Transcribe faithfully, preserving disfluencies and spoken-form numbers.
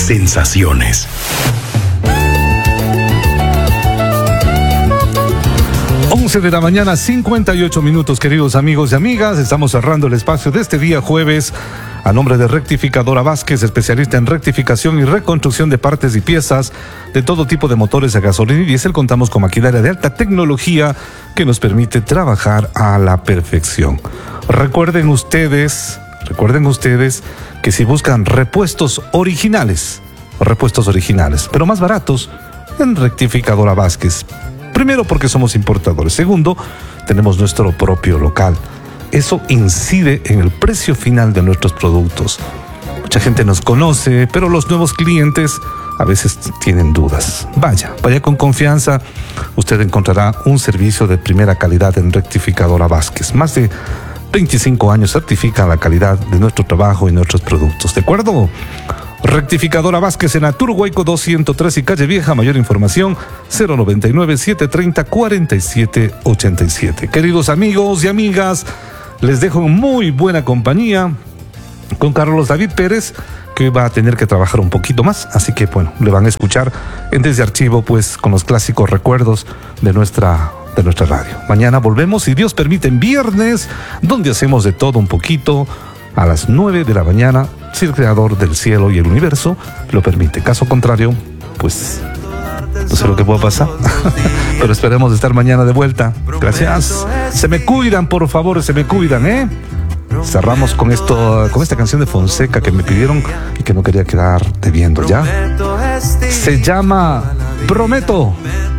sensaciones. once de la mañana, cincuenta y ocho minutos, queridos amigos y amigas. Estamos cerrando el espacio de este día jueves. A nombre de Rectificadora Vázquez, especialista en rectificación y reconstrucción de partes y piezas de todo tipo de motores a gasolina y diésel, contamos con maquinaria de alta tecnología que nos permite trabajar a la perfección. Recuerden ustedes, recuerden ustedes que si buscan repuestos originales, repuestos originales, pero más baratos, en Rectificadora Vázquez. Primero, porque somos importadores. Segundo, tenemos nuestro propio local. Eso incide en el precio final de nuestros productos. Mucha gente nos conoce, pero los nuevos clientes a veces tienen dudas. Vaya, vaya con confianza. Usted encontrará un servicio de primera calidad en Rectificadora Vázquez. Más de veinticinco años certifican la calidad de nuestro trabajo y nuestros productos. ¿De acuerdo? Rectificadora Vázquez en Aturhuayco doscientos tres y Calle Vieja. Mayor información cero noventa y nueve, setecientos treinta, cuarenta y siete ochenta y siete. Queridos amigos y amigas, les dejo en muy buena compañía con Carlos David Pérez, que va a tener que trabajar un poquito más, así que bueno, le van a escuchar en Desde Archivo, pues con los clásicos recuerdos de nuestra de nuestra radio. Mañana volvemos, si Dios permite, en viernes, donde hacemos de todo un poquito, a las nueve de la mañana, si el creador del cielo y el universo lo permite. Caso contrario, pues no sé lo que pueda pasar, pero esperemos estar mañana de vuelta. Gracias. Se me cuidan, por favor, se me cuidan, ¿eh? Cerramos con esto, con esta canción de Fonseca que me pidieron y que no quería quedar debiendo ya. Se llama Prometo.